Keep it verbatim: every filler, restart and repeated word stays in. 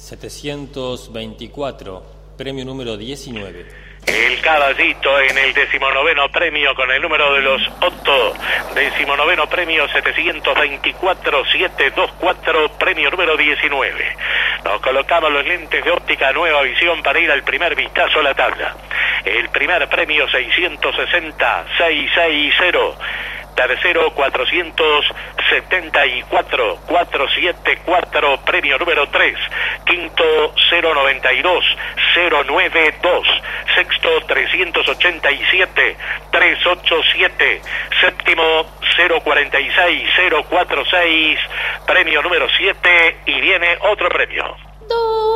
setecientos veinticuatro, premio número diecinueve. El caballito en el decimonoveno premio con el número de los Otto, decimonoveno premio setecientos veinticuatro, setecientos veinticuatro, premio número diecinueve. Nos colocamos los lentes de óptica Nueva Visión para ir al primer vistazo a la tabla. El primer premio seiscientos sesenta, seiscientos sesenta. Tercero, cuatrocientos setenta y cuatro, cuatrocientos setenta y cuatro, premio número tres. Quinto, cero noventa y dos, cero noventa y dos. Sexto, trescientos ochenta y siete, trescientos ochenta y siete. Séptimo, cero cuarenta y seis, cero cuarenta y seis, premio número siete. Y viene otro premio.